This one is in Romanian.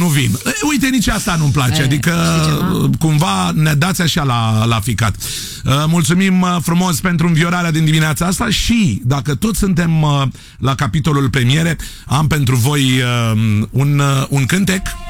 nu vin. Uite, nici asta nu-mi place. Adică cumva ne dați așa la ficat. Mulțumim frumos pentru înviorarea din dimineața asta. Și dacă toți suntem la capitolul premiere, am pentru voi un cântec